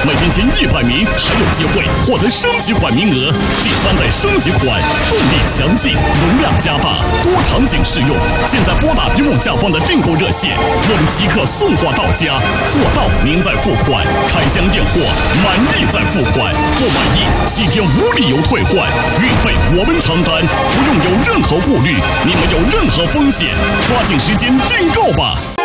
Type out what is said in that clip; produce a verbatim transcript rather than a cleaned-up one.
每天前一百名还有机会获得升级款名额。第三代升级款，动力强劲，容量加大，多场景适用。现在拨打屏幕下方的订购热线，我们即刻送货到家，货到您再付款，开箱验货，满意再付款，不满意七天无理由退换，运费我们承担，不用有任何顾虑，你们有任何风险，抓紧时间订购吧。